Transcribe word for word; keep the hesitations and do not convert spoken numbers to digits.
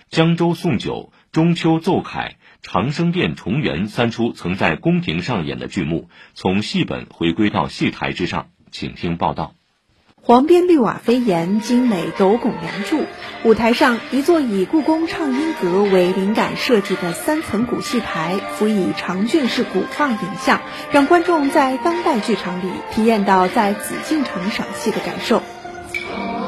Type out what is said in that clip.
江州送酒、中秋奏凯、长生殿重圆三出曾在宫廷上演的剧目，从戏本回归到戏台之上。请听报道。 黄边绿瓦飞檐，精美斗拱梁柱。舞台上，一座以故宫畅音阁为灵感设计的三层古戏台，辅以长卷式古画影像，让观众在当代剧场里体验到在紫禁城赏戏的感受。